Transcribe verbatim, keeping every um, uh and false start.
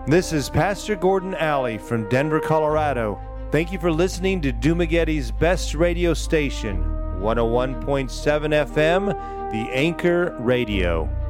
This is Pastor Gordon Alley from Denver, Colorado. Thank you for listening to Dumagetti's best radio station, one oh one point seven F M, The Anchor Radio.